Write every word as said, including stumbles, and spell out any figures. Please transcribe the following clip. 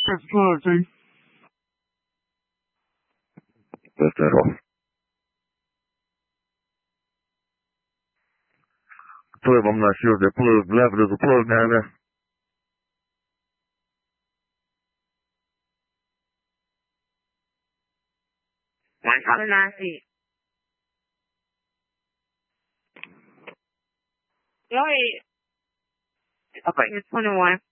Tranquility. Lift that off. Plug, I'm not sure if that plug left. There's a plug down there. One color nine feet. Go ahead. Okay, it's twenty-one.